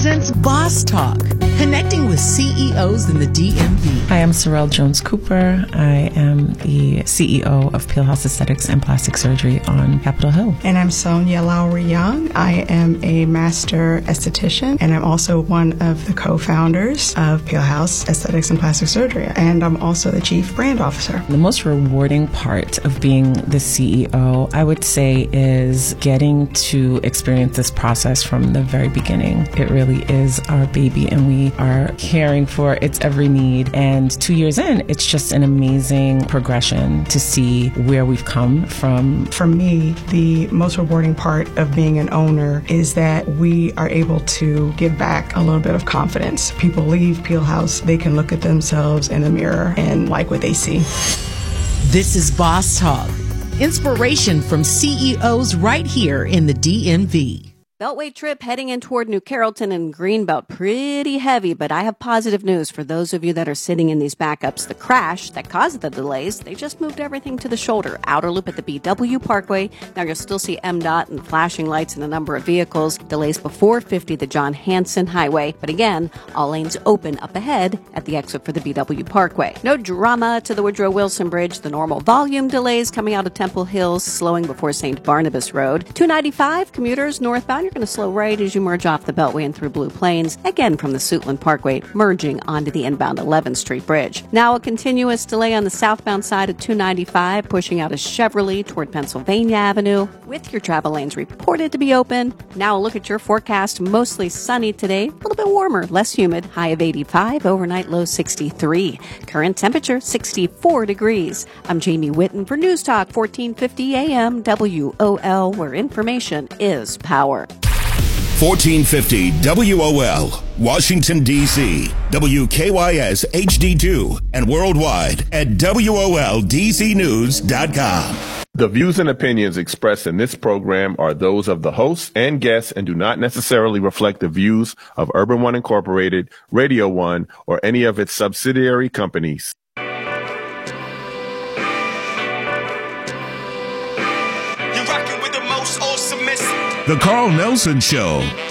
presents Boss Talk, connecting with CEOs in the DMV. Hi, I'm Sorrell Jones-Cooper. I am the CEO of Peel House Aesthetics and Plastic Surgery on Capitol Hill. And I'm Sonia Lowry-Young. I am a master esthetician, and I'm also one of the co-founders of Peel House Aesthetics and Plastic Surgery. And I'm also the chief brand officer. The most rewarding part of being the CEO, I would say, is getting to experience this process from the very beginning. It really is our baby, and we are caring for its every need. And 2 years in, it's just an amazing progression to see where we've come from. For me, the most rewarding part of being an owner is that we are able to give back a little bit of confidence. People leave Peel House, they can look at themselves in the mirror and like what they see. This is Boss Talk, inspiration from CEOs right here in the DMV. Beltway trip heading in toward New Carrollton and Greenbelt. Pretty heavy, but I have positive news for those of you that are sitting in these backups. The crash that caused the delays, they just moved everything to the shoulder. Outer loop at the BW Parkway. Now you'll still see MDOT and flashing lights and a number of vehicles. Delays before 50, the John Hanson Highway. But again, all lanes open up ahead at the exit for the BW Parkway. No drama to the Woodrow Wilson Bridge. The normal volume delays coming out of Temple Hills, slowing before St. Barnabas Road. 295 commuters northbound. You're going to slow right as you merge off the Beltway and through Blue Plains, again from the Suitland Parkway, merging onto the inbound 11th Street Bridge. Now a continuous delay on the southbound side of 295, pushing out of Chevrolet toward Pennsylvania Avenue, with your travel lanes reported to be open. Now a look at your forecast. Mostly sunny today, a little bit warmer, less humid, high of 85, overnight low 63. Current temperature 64 degrees. I'm Jamie Whitten for News Talk 1450 AM WOL, where information is power. 1450 WOL, Washington, D.C., WKYS HD2, and worldwide at WOLDCnews.com. The views and opinions expressed in this program are those of the hosts and guests and do not necessarily reflect the views of Urban One Incorporated, Radio One, or any of its subsidiary companies. The Carl Nelson Show